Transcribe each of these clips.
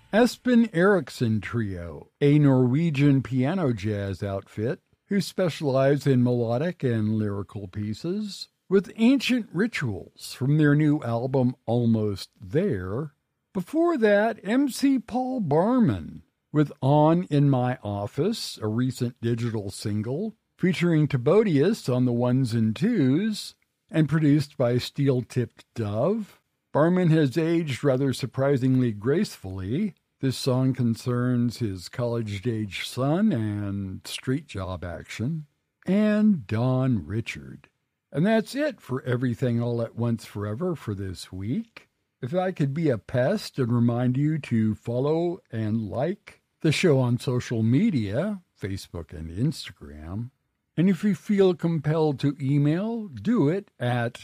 Espen Eriksson Trio, a Norwegian piano jazz outfit who specialize in melodic and lyrical pieces, with Ancient Rituals from their new album Almost There. Before that, MC Paul Barman with On in My Office, a recent digital single, featuring Tibodius on the ones and twos, and produced by Steel Tipped Dove. Barman has aged rather surprisingly gracefully. This song concerns his college-age son and street job action. And Don Richard. And that's it for Everything All at Once Forever for this week. If I could be a pest and remind you to follow and like the show on social media, Facebook and Instagram. And if you feel compelled to email, do it at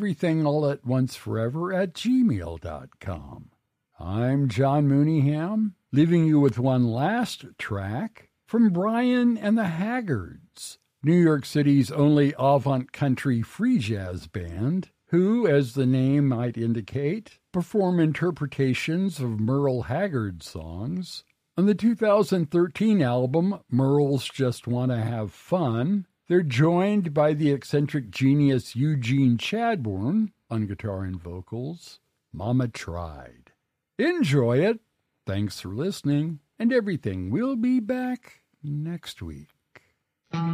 everythingallatOnceForever@gmail.com. I'm John Mooneyham, leaving you with one last track from Brian and the Haggards, New York City's only avant-country free jazz band, who, as the name might indicate, perform interpretations of Merle Haggard songs. On the 2013 album, Merle's Just Wanna Have Fun, they're joined by the eccentric genius Eugene Chadbourne on guitar and vocals. Mama Tried. Enjoy it. Thanks for listening, and everything will be back next week.